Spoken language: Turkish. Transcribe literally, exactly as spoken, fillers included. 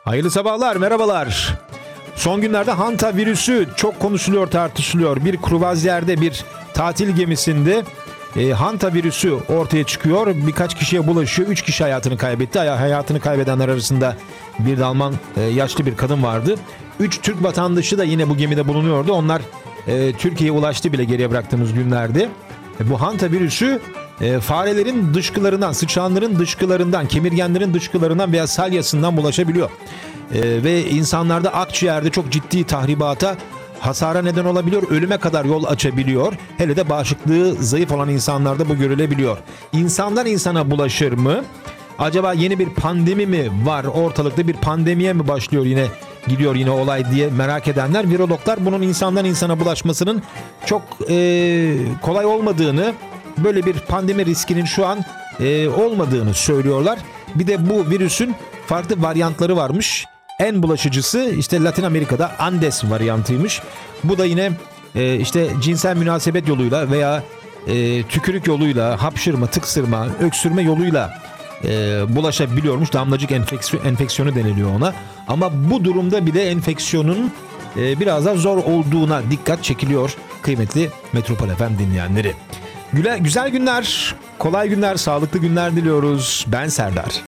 Hayırlı sabahlar, merhabalar. Son günlerde Hanta virüsü çok konuşuluyor, tartışılıyor. Bir kruvazyerde, bir tatil gemisinde e, Hanta virüsü ortaya çıkıyor. Birkaç kişiye bulaşıyor. Üç kişi hayatını kaybetti. Hayatını kaybedenler arasında bir de Alman e, yaşlı bir kadın vardı. Üç Türk vatandaşı da yine bu gemide bulunuyordu. Onlar e, Türkiye'ye ulaştı bile geriye bıraktığımız günlerde. E, bu Hanta virüsü e, farelerin dışkılarından, sıçanların dışkılarından, kemirgenlerin dışkılarından veya salyasından bulaşabiliyor. E, ve insanlarda akciğerde çok ciddi tahribata, hasara neden olabiliyor, ölüme kadar yol açabiliyor. Hele de bağışıklığı zayıf olan insanlarda bu görülebiliyor. İnsandan insana bulaşır mı? Acaba yeni bir pandemi mi var ortalıkta, bir pandemiye mi başlıyor yine, gidiyor yine olay diye merak edenler, virologlar bunun insandan insana bulaşmasının çok e, kolay olmadığını, böyle bir pandemi riskinin şu an e, olmadığını söylüyorlar. Bir de bu virüsün farklı varyantları varmış. En bulaşıcısı işte Latin Amerika'da Andes varyantıymış. Bu da yine e, işte cinsel münasebet yoluyla veya e, tükürük yoluyla, hapşırma, tıksırma, öksürme yoluyla e, bulaşabiliyormuş. Damlacık enfeksiyon, enfeksiyonu deniliyor ona. Ama bu durumda bile enfeksiyonun e, biraz daha zor olduğuna dikkat çekiliyor kıymetli Metropol F M dinleyenleri. Güzel, güzel günler, kolay günler, sağlıklı günler diliyoruz. Ben Serdar.